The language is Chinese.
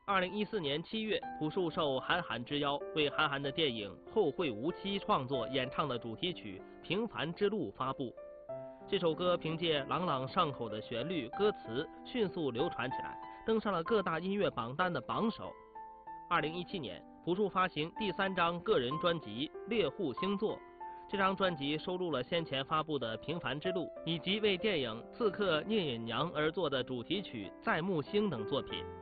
2014年7月，朴树受韩寒之邀，为韩寒的电影《后会无期》创作演唱的主题曲《平凡之路》发布。这首歌凭借朗朗上口的旋律、歌词迅速流传起来，登上了各大音乐榜单的榜首。2017年，朴树发行第3张个人专辑《猎户星座》，这张专辑收录了先前发布的《平凡之路》，以及为电影《刺客聂隐娘》而作的主题曲《在木星》等作品。